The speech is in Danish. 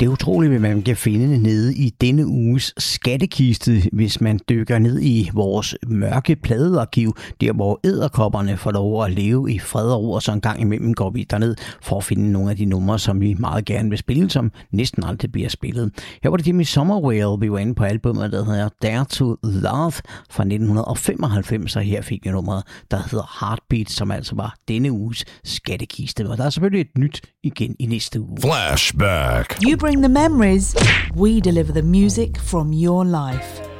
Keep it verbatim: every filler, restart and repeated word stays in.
Det er utroligt, hvad man kan finde nede i denne uges skattekiste, hvis man dykker ned i vores mørke pladearkiv, der hvor edderkopperne får lov at leve i fred og ro, og så en gang imellem går vi derned for at finde nogle af de numre, som vi meget gerne vil spille, som næsten aldrig bliver spillet. Her var det Jimmy Somerville, vi var inde på albumet, der hedder Dare to Love fra nitten femoghalvfems, og her fik vi nummeret, der hedder Heartbeat, som altså var denne uges skattekiste. Og der er selvfølgelig et nyt igen i næste uge. Flashback. You bring the memories, we deliver the music from your life.